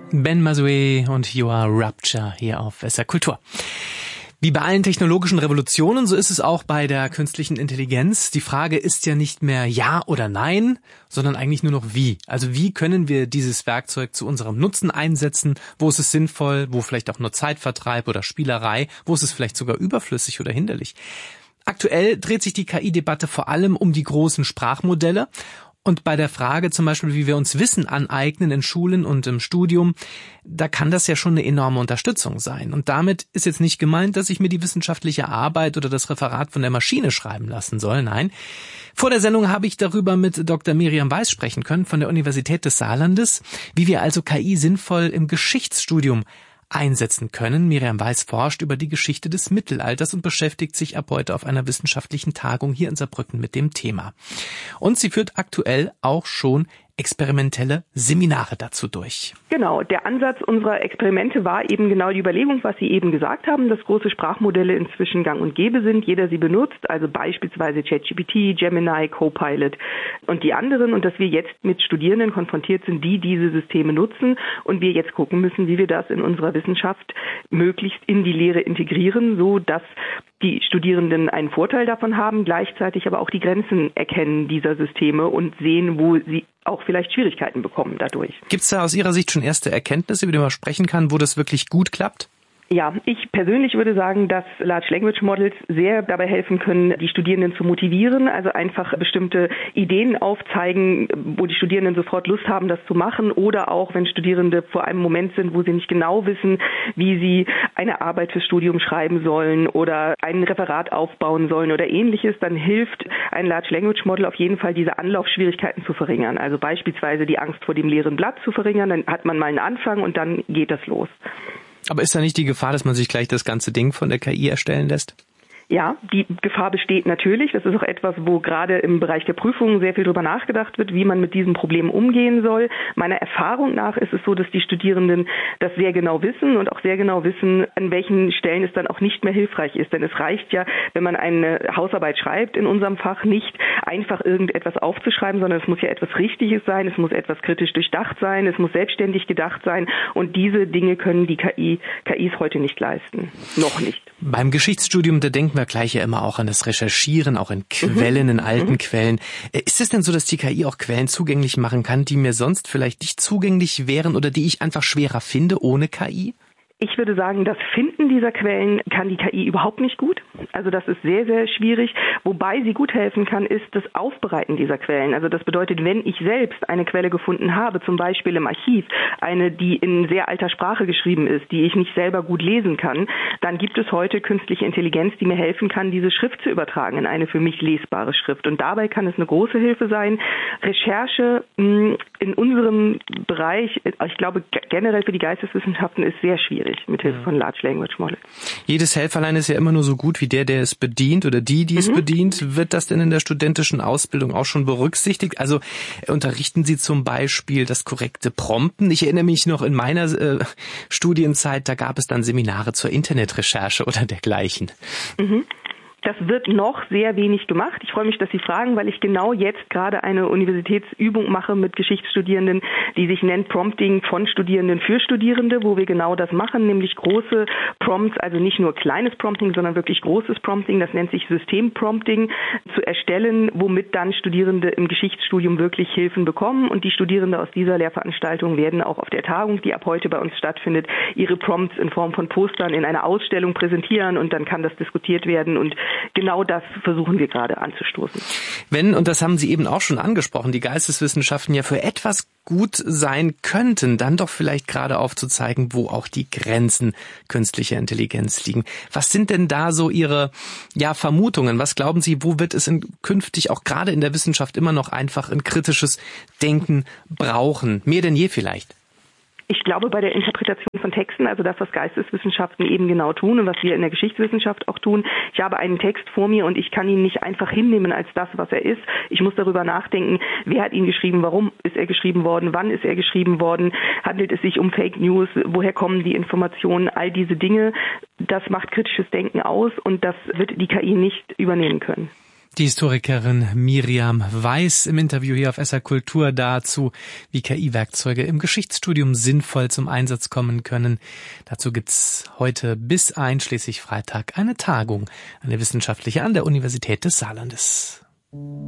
Ben Mazoué und You Are Rapture hier auf SR Kultur. Wie bei allen technologischen Revolutionen, so ist es auch bei der künstlichen Intelligenz. Die Frage ist ja nicht mehr ja oder nein, sondern eigentlich nur noch wie. Also wie können wir dieses Werkzeug zu unserem Nutzen einsetzen? Wo ist es sinnvoll? Wo vielleicht auch nur Zeitvertreib oder Spielerei? Wo ist es vielleicht sogar überflüssig oder hinderlich? Aktuell dreht sich die KI-Debatte vor allem um die großen Sprachmodelle. Und bei der Frage zum Beispiel, wie wir uns Wissen aneignen in Schulen und im Studium, da kann das ja schon eine enorme Unterstützung sein. Und damit ist jetzt nicht gemeint, dass ich mir die wissenschaftliche Arbeit oder das Referat von der Maschine schreiben lassen soll. Nein. Vor der Sendung habe ich darüber mit Dr. Miriam Weiß sprechen können von der Universität des Saarlandes, wie wir also KI sinnvoll im Geschichtsstudium einsetzen können. Miriam Weiß forscht über die Geschichte des Mittelalters und beschäftigt sich ab heute auf einer wissenschaftlichen Tagung hier in Saarbrücken mit dem Thema. Und sie führt aktuell auch schon experimentelle Seminare dazu durch. Genau, der Ansatz unserer Experimente war eben genau die Überlegung, was Sie eben gesagt haben, dass große Sprachmodelle inzwischen gang und gäbe sind, jeder sie benutzt, also beispielsweise ChatGPT, Gemini, Copilot und die anderen, und dass wir jetzt mit Studierenden konfrontiert sind, die diese Systeme nutzen und wir jetzt gucken müssen, wie wir das in unserer Wissenschaft möglichst in die Lehre integrieren, so dass die Studierenden einen Vorteil davon haben, gleichzeitig aber auch die Grenzen erkennen dieser Systeme und sehen, wo sie auch vielleicht Schwierigkeiten bekommen dadurch. Gibt es da aus Ihrer Sicht schon erste Erkenntnisse, über die man sprechen kann, wo das wirklich gut klappt? Ja, ich persönlich würde sagen, dass Large Language Models sehr dabei helfen können, die Studierenden zu motivieren, also einfach bestimmte Ideen aufzeigen, wo die Studierenden sofort Lust haben, das zu machen, oder auch, wenn Studierende vor einem Moment sind, wo sie nicht genau wissen, wie sie eine Arbeit fürs Studium schreiben sollen oder ein Referat aufbauen sollen oder ähnliches, dann hilft ein Large Language Model auf jeden Fall, diese Anlaufschwierigkeiten zu verringern. Also beispielsweise die Angst vor dem leeren Blatt zu verringern, dann hat man mal einen Anfang und dann geht das los. Aber ist da nicht die Gefahr, dass man sich gleich das ganze Ding von der KI erstellen lässt? Ja, die Gefahr besteht natürlich. Das ist auch etwas, wo gerade im Bereich der Prüfungen sehr viel drüber nachgedacht wird, wie man mit diesem Problem umgehen soll. Meiner Erfahrung nach ist es so, dass die Studierenden das sehr genau wissen und auch sehr genau wissen, an welchen Stellen es dann auch nicht mehr hilfreich ist. Denn es reicht ja, wenn man eine Hausarbeit schreibt in unserem Fach, nicht einfach irgendetwas aufzuschreiben, sondern es muss ja etwas Richtiges sein, es muss etwas kritisch durchdacht sein, es muss selbstständig gedacht sein. Und diese Dinge können die KIs heute nicht leisten. Noch nicht. Beim Geschichtsstudium, da denken wir gleich ja immer auch an das Recherchieren, auch in Quellen, in alten Quellen. Ist es denn so, dass die KI auch Quellen zugänglich machen kann, die mir sonst vielleicht nicht zugänglich wären oder die ich einfach schwerer finde ohne KI? Ich würde sagen, das Finden dieser Quellen kann die KI überhaupt nicht gut. Also das ist sehr, sehr schwierig. Wobei sie gut helfen kann, ist das Aufbereiten dieser Quellen. Also das bedeutet, wenn ich selbst eine Quelle gefunden habe, zum Beispiel im Archiv, eine, die in sehr alter Sprache geschrieben ist, die ich nicht selber gut lesen kann, dann gibt es heute künstliche Intelligenz, die mir helfen kann, diese Schrift zu übertragen in eine für mich lesbare Schrift. Und dabei kann es eine große Hilfe sein. Recherche in unserem Bereich, ich glaube generell für die Geisteswissenschaften, ist sehr schwierig mit Hilfe von Large Language Models. Jedes Helferlein ist ja immer nur so gut wie der es bedient oder die es bedient. Wird das denn in der studentischen Ausbildung auch schon berücksichtigt? Also unterrichten Sie zum Beispiel das korrekte Prompten? Ich erinnere mich noch in meiner Studienzeit, da gab es dann Seminare zur Internetrecherche oder dergleichen. Das wird noch sehr wenig gemacht. Ich freue mich, dass Sie fragen, weil ich genau jetzt gerade eine Universitätsübung mache mit Geschichtsstudierenden, die sich nennt Prompting von Studierenden für Studierende, wo wir genau das machen, nämlich große Prompts, also nicht nur kleines Prompting, sondern wirklich großes Prompting, das nennt sich Systemprompting, zu erstellen, womit dann Studierende im Geschichtsstudium wirklich Hilfen bekommen. Und die Studierende aus dieser Lehrveranstaltung werden auch auf der Tagung, die ab heute bei uns stattfindet, ihre Prompts in Form von Postern in einer Ausstellung präsentieren und dann kann das diskutiert werden und genau das versuchen wir gerade anzustoßen. Wenn, und das haben Sie eben auch schon angesprochen, die Geisteswissenschaften ja für etwas gut sein könnten, dann doch vielleicht gerade aufzuzeigen, wo auch die Grenzen künstlicher Intelligenz liegen. Was sind denn da so Ihre Vermutungen? Was glauben Sie, wo wird es künftig auch gerade in der Wissenschaft immer noch einfach ein kritisches Denken brauchen? Mehr denn je vielleicht? Ich glaube, bei der Interpretation von Texten, also das, was Geisteswissenschaften eben genau tun und was wir in der Geschichtswissenschaft auch tun, ich habe einen Text vor mir und ich kann ihn nicht einfach hinnehmen als das, was er ist. Ich muss darüber nachdenken, wer hat ihn geschrieben, warum ist er geschrieben worden, wann ist er geschrieben worden, handelt es sich um Fake News, woher kommen die Informationen, all diese Dinge, das macht kritisches Denken aus und das wird die KI nicht übernehmen können. Die Historikerin Miriam Weiß im Interview hier auf SR Kultur dazu, wie KI-Werkzeuge im Geschichtsstudium sinnvoll zum Einsatz kommen können. Dazu gibt's heute bis einschließlich Freitag eine Tagung, eine wissenschaftliche an der Universität des Saarlandes.